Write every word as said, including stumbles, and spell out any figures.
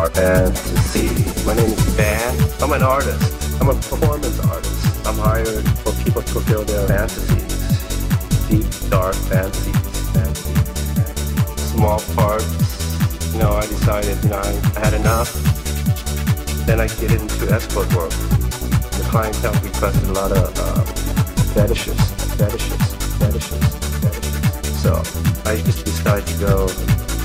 Fantasy. My name is Van. I'm an artist. I'm a performance artist. I'm hired for people to fulfill their fantasies. Deep, dark fantasies. fantasies. Small parts. You know, I decided, you know, I, I had enough. Then I get into escort work. The clientele requested a lot of uh, fetishes, fetishes, fetishes, fetishes. So I just decided to go